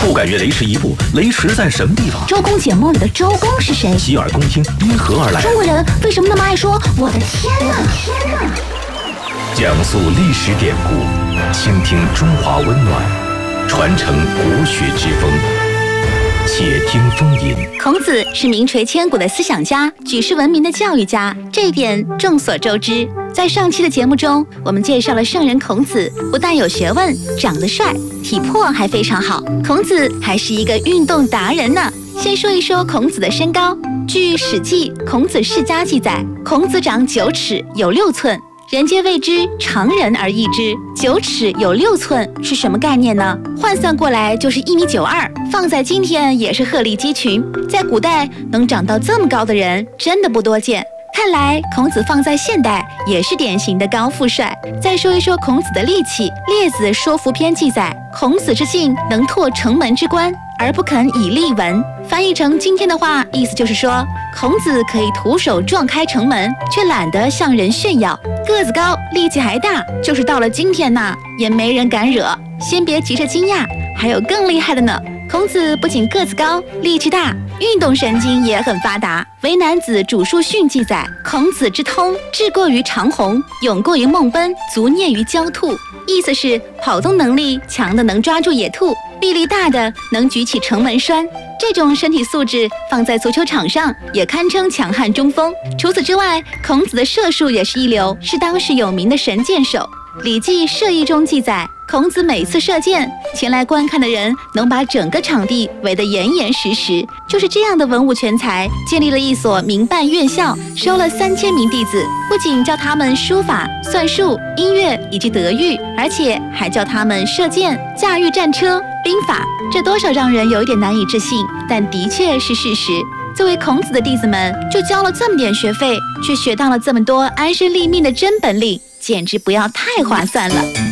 不敢越雷池一步，雷池在什么地方？ 周公解梦里的周公是谁？ 洗耳恭听，因何而来？ 中国人为什么那么爱说我的天哪？ 讲述历史典故，倾听中华温暖，传承国学之风。且听风吟。 孔子是名垂千古的思想家，举世闻名的教育家，这一点众所周知。在上期的节目中，我们介绍了圣人孔子，不但有学问，长得帅，体魄还非常好。孔子还是一个运动达人呢。先说一说孔子的身高。据《史记·孔子世家》记载，孔子长9尺，有6寸。人皆谓之常人而异之，9尺有6寸是什么概念呢？换算过来就是1.92米，放在今天也是鹤立鸡群。在古代能长到这么高的人真的不多见。看来孔子放在现代也是典型的高富帅。再说一说孔子的力气，《列子·说服篇》记载，孔子之性能拓城门之关，而不肯以力闻。翻译成今天的话，意思就是说，孔子可以徒手撞开城门，却懒得向人炫耀。个子高，力气还大，就是到了今天呐，也没人敢惹。先别急着惊讶，还有更厉害的呢。孔子不仅个子高，力气大，运动神经也很发达。《为男子主述训》记载，孔子之通，智过于长虹，勇过于孟奔，足孽于焦兔。意思是跑动能力强的能抓住野兔，臂力大的能举起城门栓。这种身体素质放在足球场上也堪称强悍中锋。除此之外，孔子的射术也是一流，是当时有名的神箭手。《礼记·射艺》中记载，孔子每次射箭，前来观看的人能把整个场地围得严严实实。就是这样的文武全才，建立了一所民办院校，收了3000名弟子，不仅教他们书法、算术、音乐以及德育，而且还教他们射箭、驾驭战车、兵法。这多少让人有一点难以置信，但的确是事实。作为孔子的弟子们，就交了这么点学费，却学到了这么多安身立命的真本领，简直不要太划算了。